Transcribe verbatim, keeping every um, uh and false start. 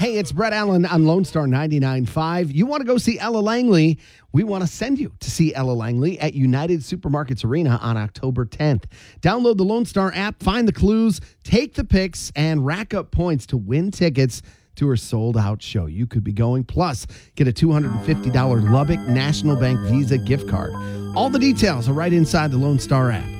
Hey, it's Brett Allen on Lone Star ninety-nine point five. You want to go see Ella Langley? We want to send you to see Ella Langley at United Supermarkets Arena on October tenth. Download the Lone Star app, find the clues, take the pics, and rack up points to win tickets to her sold-out show. You could be going. Plus, get a two hundred fifty dollars Lubbock National Bank Visa gift card. All the details are right inside the Lone Star app.